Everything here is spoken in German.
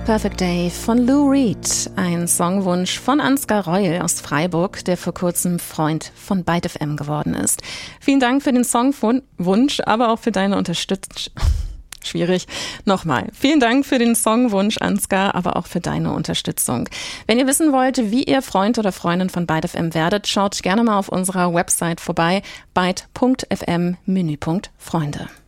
Perfect Day von Lou Reed, ein Songwunsch von Ansgar Reul aus Freiburg, der vor kurzem Freund von Byte FM geworden ist. Vielen Dank für den Songwunsch, aber auch für deine Unterstützung. Schwierig. Nochmal. Vielen Dank für den Songwunsch, Ansgar, aber auch für deine Unterstützung. Wenn ihr wissen wollt, wie ihr Freund oder Freundin von Byte FM werdet, schaut gerne mal auf unserer Website vorbei, byte.fm, Menüpunkt Freunde.